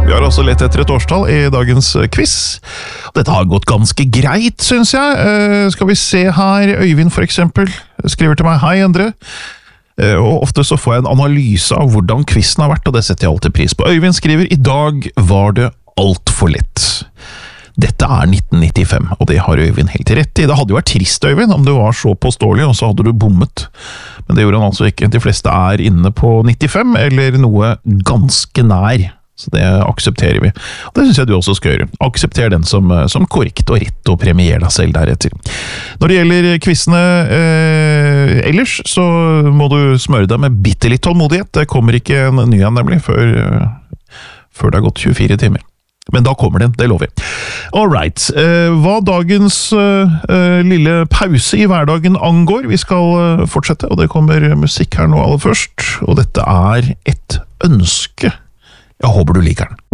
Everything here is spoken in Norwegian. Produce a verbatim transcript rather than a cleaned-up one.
Vi har også lett etter et årstall i dagens quiz. Dette har gått ganske greit, synes jeg. Uh, skal vi se her, Øyvind for eksempel, skriver til meg, hei Endre. Uh, og ofte så får jeg en analyse av hvordan quizen har vært, og det setter jeg alltid pris på. Øyvind skriver, i dag var det alt for lett. Dette er nitten nittifem, og det har Øyvind helt rett i. Det hadde jo vært trist, Øyvind, om du var så påståelig, og så hadde du bommet. Men det gjorde han altså ikke. De fleste er inne på nittifem, eller noe ganske nær. Så det aksepterer vi. Og det synes jeg du også skal gjøre. Aksepter den som, som korrekt og rett, og premier deg selv deretter. Når det gjelder quizene eh, ellers, så må du smøre deg med bitte litt tålmodighet. Det kommer ikke en ny en nemlig, før, uh, før det har gått tjuefire timer. Men da kommer den, det lover jeg. Alright, eh, hva dagens eh, lille pause i hverdagen angår, vi skal eh, fortsette, og det kommer musikk her nå aller først, og dette er et ønske. Jeg håper du liker den.